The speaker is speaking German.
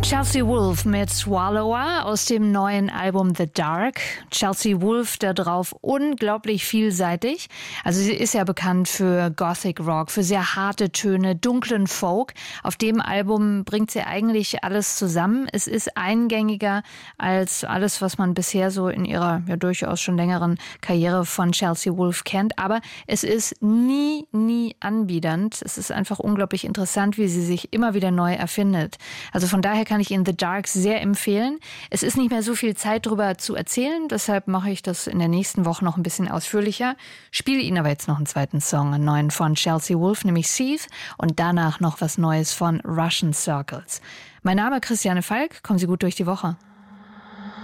Chelsea Wolfe mit Swallower aus dem neuen Album The Dark. Chelsea Wolfe da drauf unglaublich vielseitig. Also sie ist ja bekannt für Gothic Rock, für sehr harte Töne, dunklen Folk. Auf dem Album bringt sie eigentlich alles zusammen. Es ist eingängiger als alles, was man bisher so in ihrer ja durchaus schon längeren Karriere von Chelsea Wolfe kennt. Aber es ist nie anbiedernd. Es ist einfach unglaublich interessant, wie sie sich immer wieder neu erfindet. Also von daher kann ich Ihnen The Dark sehr empfehlen. Es ist nicht mehr so viel Zeit darüber zu erzählen, deshalb mache ich das in der nächsten Woche noch ein bisschen ausführlicher. Spiele Ihnen aber jetzt noch einen zweiten Song, einen neuen von Chelsea Wolfe, nämlich Seethe, und danach noch was Neues von Russian Circles. Mein Name ist Christiane Falk, kommen Sie gut durch die Woche.